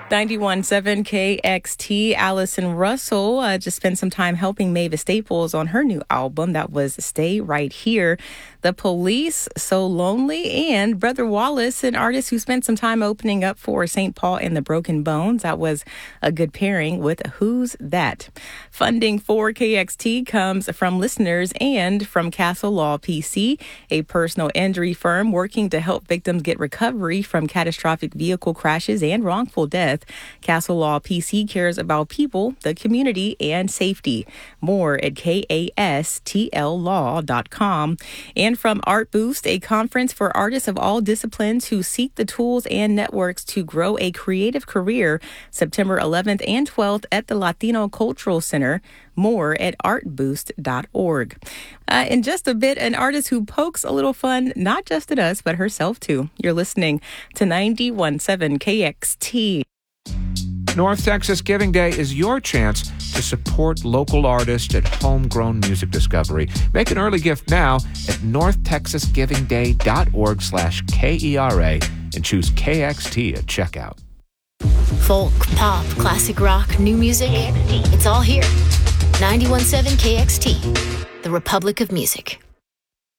91.7 KXT. Allison Russell just spent some time helping Mavis Staples on her new album. That was Stay Right Here. The Police, So Lonely, and Brother Wallace, an artist who spent some time opening up for St. Paul and the Broken Bones. That was a good pairing with Who's That? Funding for KXT comes from listeners and from Castle Law PC, a personal injury firm working to help victims get recovery from catastrophic vehicle crashes and wrongful death. Castle Law PC cares about people, the community, and safety. More at kastllaw.com. And from Art Boost, a conference for artists of all disciplines who seek the tools and networks to grow a creative career, September 11th and 12th at the Latino Cultural Center. More at artboost.org. In just a bit, an artist who pokes a little fun, not just at us, but herself too. You're listening to 91.7 KXT. North Texas Giving Day is your chance to support local artists at homegrown music discovery. Make an early gift now at northtexasgivingday.org/KERA and choose KXT at checkout. Folk, pop, classic rock, new music, it's all here. 91.7 KXT, the Republic of Music.